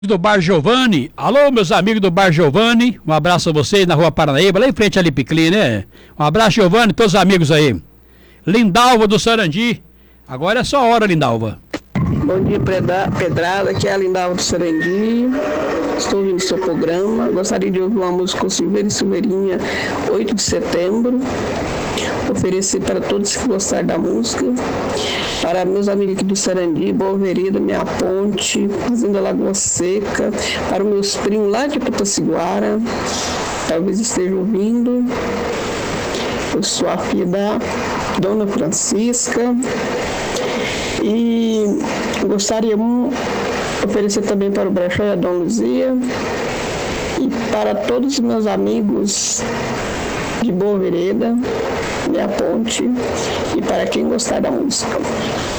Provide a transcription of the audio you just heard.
Do Bar Giovanni. Alô, meus amigos do Bar Giovanni. Um abraço a vocês na Rua Paranaíba, lá em frente à Lipiclin, né? Um abraço, Giovanni, todos os amigos aí. Lindalva do Sarandi. Agora é sua hora, Lindalva. Bom dia, Pedrada. Aqui é a Lindalva do Sarandi. Estou ouvindo seu programa. Gostaria de ouvir uma música com Silveira e Silveirinha, 8 de setembro. Oferecer para todos que gostarem da música. Para meus amigos aqui do Sarandi, Boa Vereda, Minha Ponte, Fazenda Lagoa Seca. Para os meus primos lá de Potaciguara, talvez estejam ouvindo. Eu sou a filha da Dona Francisca. E gostaria de oferecer também para o Brechó e a Dona Luzia. E para todos os meus amigos de Boa Vereda, Minha Ponte, e para quem gostar da música.